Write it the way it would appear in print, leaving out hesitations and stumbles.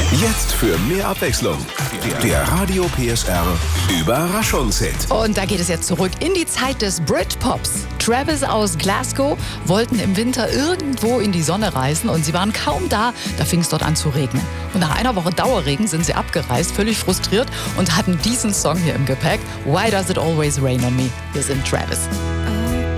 Jetzt für mehr Abwechslung. Der Radio PSR Überraschungshit. Und da geht es jetzt zurück in die Zeit des Britpops. Travis aus Glasgow wollten im Winter irgendwo in die Sonne reisen und sie waren kaum da fing es dort an zu regnen. Und nach einer Woche Dauerregen sind sie abgereist, völlig frustriert und hatten diesen Song hier im Gepäck. Why Does It Always Rain on Me? Wir sind Travis.